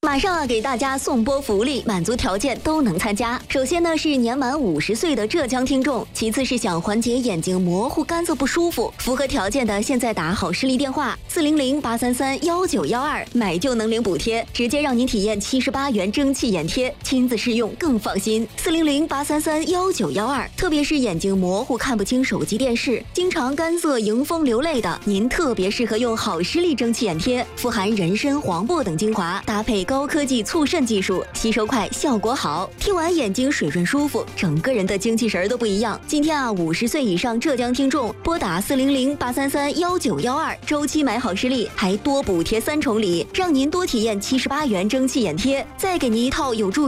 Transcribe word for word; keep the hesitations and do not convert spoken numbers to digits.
马上啊，给大家送波福利，满足条件都能参加。首先呢是年满五十岁的浙江听众，其次是想缓解眼睛模糊、干涩不舒服，符合条件的现在打好视力电话四零零八三三幺九幺二，买就能领补贴，直接让您体验七十八元蒸汽眼贴，亲自试用更放心。四零零八三三幺九幺二，特别是眼睛模糊、看不清手机电视，经常干涩、迎风流泪的，您特别适合用好视力蒸汽眼贴，富含人参、黄柏等精华，搭配高科技促渗技术，吸收快，效果好，贴完眼睛水润舒服，整个人的精气神都不一样。今天啊，五十岁以上浙江听众拨打四零零八三三幺九幺二，周期买好视力，还多补贴三重礼，让您多体验七十八元蒸汽眼贴，再给您一套有助